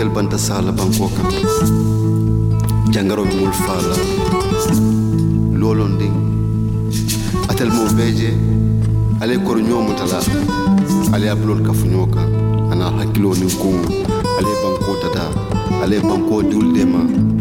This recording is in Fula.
kel banta sala banko kan jangaro mul fala lolondi atel mo beje ale kor nyomu tala ale ablol kafunyoka ana hakilo ni ko ale banko tata ale banko dul dema